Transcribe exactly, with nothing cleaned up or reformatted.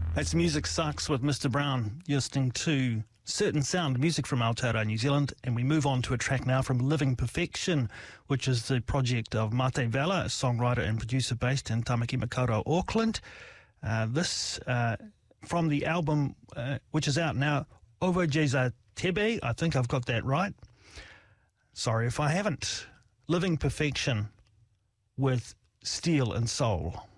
That's Music Sucks with Mister Brown. You're listening to Certain Sound, music from Aotearoa, New Zealand, and we move on to a track now from Living Perfection, which is the project of Mate Vela, a songwriter and producer based in Tamaki Makaurau, Auckland. Uh, this uh, from the album, uh, which is out now, Ovo Jeza Tebe. I think I've got that right. Sorry if I haven't. Living Perfection with Steel and Soul.